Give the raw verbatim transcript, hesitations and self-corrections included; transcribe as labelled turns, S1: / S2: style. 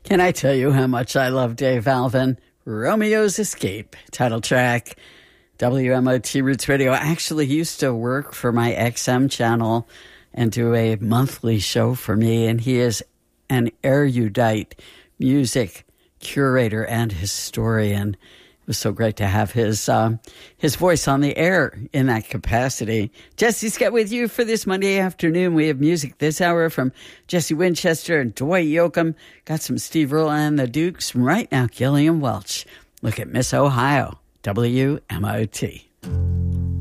S1: Can I tell you how much I love Dave Alvin? Romeo's Escape, title track, W M O T Roots Radio. I actually used to work for my X M channel and do a monthly show for me, and he is an erudite music curator and historian. It was so great to have his um, his voice on the air in that capacity. Jesse Scott with you for this Monday afternoon. We have music this hour from Jesse Winchester and Dwight Yoakam. Got some Steve Earle and the Dukes. Right now, Gillian Welch. Look at Miss Ohio, W M O T.